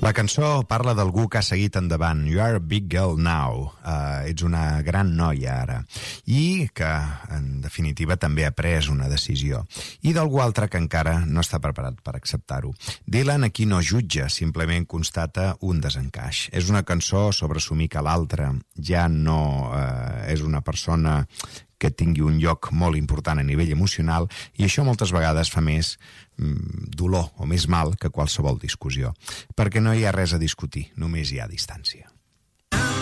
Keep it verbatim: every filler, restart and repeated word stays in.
La cançó parla d'algú que ha seguit endavant. You are a big girl now. Uh, ets una gran noia ara. I que, en definitiva, també ha pres una decisió. I d'algú altre que encara no està preparat per acceptar-ho. Dylan aquí no jutja, simplement constata un desencaix. És una cançó sobre assumir que l'altre ja no uh, és una persona que tingui un lloc molt important a nivell emocional, i això moltes vegades fa més mm, dolor o més mal que qualsevol discussió, perquè no hi ha res a discutir, només hi ha distància.